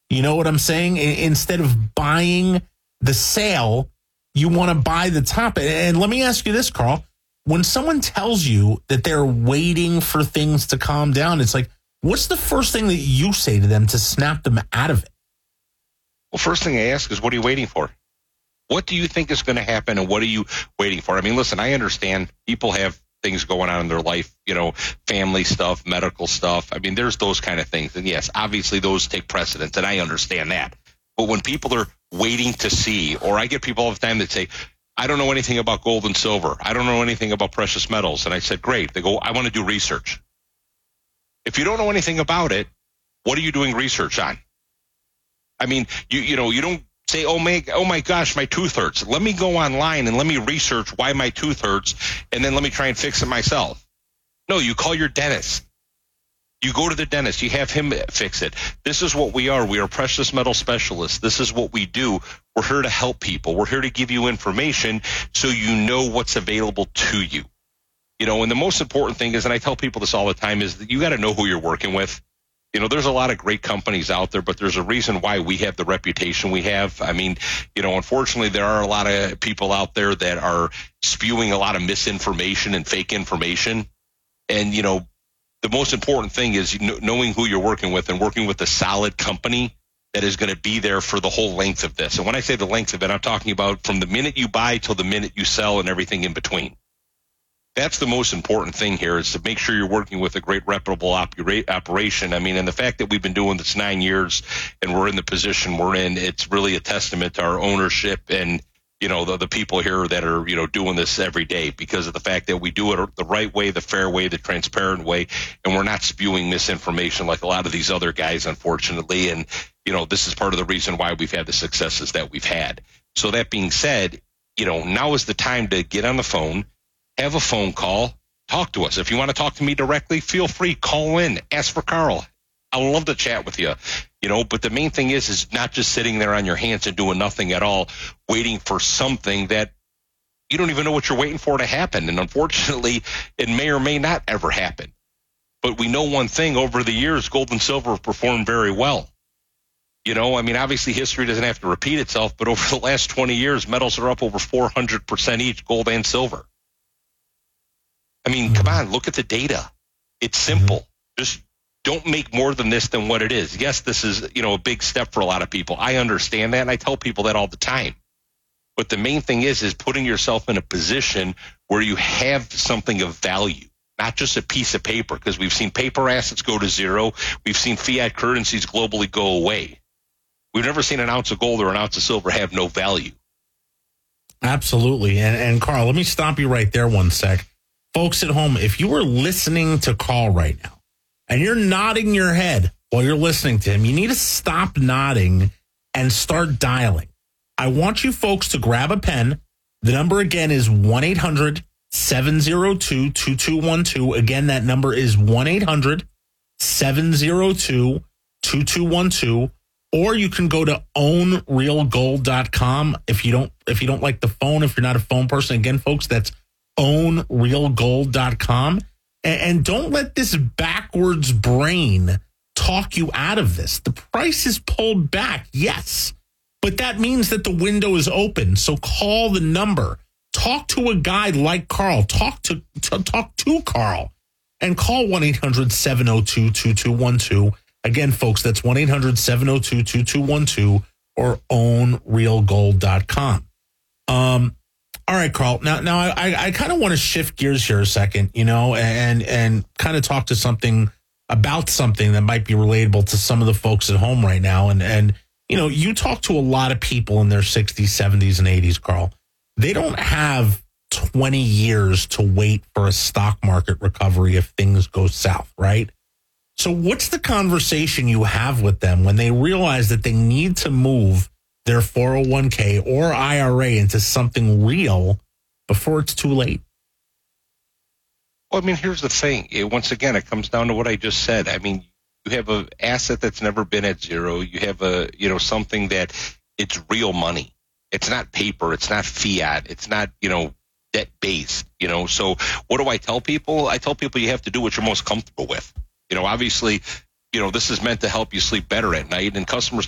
You know what I'm saying? Instead of buying the sale, you want to buy the top. And let me ask you this, Carl. When someone tells you that they're waiting for things to calm down, it's like, what's the first thing that you say to them to snap them out of it? Well, first thing I ask is, what are you waiting for? What do you think is going to happen, and what are you waiting for? I mean, listen, I understand people have things going on in their life, family stuff, medical stuff. I mean, there's those kind of things. And yes, obviously those take precedence, and I understand that. But when people are waiting to see, or I get people all the time that say, I don't know anything about gold and silver. I don't know anything about precious metals. And I said, great. They go, I want to do research. If you don't know anything about it, what are you doing research on? I mean, you don't say, oh my gosh, my tooth hurts. Let me go online and let me research why my tooth hurts, and then let me try and fix it myself. No, you call your dentist. You go to the dentist. You have him fix it. This is what we are. We are precious metal specialists. This is what we do. We're here to help people. We're here to give you information so you know what's available to you. And the most important thing is, and I tell people this all the time, is that you got to know who you're working with. There's a lot of great companies out there, but there's a reason why we have the reputation we have. I mean, unfortunately, there are a lot of people out there that are spewing a lot of misinformation and fake information. And, the most important thing is knowing who you're working with and working with a solid company that is going to be there for the whole length of this. And when I say the length of it, I'm talking about from the minute you buy till the minute you sell and everything in between. That's the most important thing here, is to make sure you're working with a great reputable operation. I mean, and the fact that we've been doing this 9 years and we're in the position we're in, it's really a testament to our ownership and, the people here that are, doing this every day, because of the fact that we do it the right way, the fair way, the transparent way, and we're not spewing misinformation like a lot of these other guys, unfortunately. And, this is part of the reason why we've had the successes that we've had. So that being said, now is the time to get on the phone, have a phone call, talk to us. If you want to talk to me directly, feel free, call in, ask for Carl. I would love to chat with you, but the main thing is not just sitting there on your hands and doing nothing at all, waiting for something that you don't even know what you're waiting for to happen. And unfortunately, it may or may not ever happen. But we know one thing: over the years, gold and silver have performed very well. Obviously history doesn't have to repeat itself, but over the last 20 years, metals are up over 400% each, gold and silver. I mean, come on, look at the data. It's simple. Just don't make more than this than what it is. Yes, this is, a big step for a lot of people. I understand that, and I tell people that all the time. But the main thing is putting yourself in a position where you have something of value, not just a piece of paper, because we've seen paper assets go to zero. We've seen fiat currencies globally go away. We've never seen an ounce of gold or an ounce of silver have no value. Absolutely. And Carl, let me stop you right there one sec. Folks at home, if you are listening to Carl right now and you're nodding your head while you're listening to him, you need to stop nodding and start dialing. I want you folks to grab a pen. The number again is 1-800-702-2212. Again, that number is 1-800-702-2212. Or you can go to ownrealgold.com if you don't like the phone, if you're not a phone person. Again, folks, that's ownrealgold.com. And don't let this backwards brain talk you out of this. The price is pulled back, yes, but that means that the window is open. So call the number. Talk to a guy like Carl. Talk to Carl. And call 1-800-702-2212. Again, folks, that's 1-800-702-2212 or ownrealgold.com. All right, Carl. Now I kind of want to shift gears here a second, and kind of talk to something about something that might be relatable to some of the folks at home right now. And you talk to a lot of people in their 60s, 70s, and 80s, Carl. They don't have 20 years to wait for a stock market recovery if things go south, right? So what's the conversation you have with them when they realize that they need to move their 401k or IRA into something real before it's too late? Well, here's the thing. Once again, it comes down to what I just said. You have an asset that's never been at zero. You have something that it's real money. It's not paper. It's not fiat. It's not, debt based, So what do I tell people? I tell people you have to do what you're most comfortable with. Obviously, this is meant to help you sleep better at night, and customers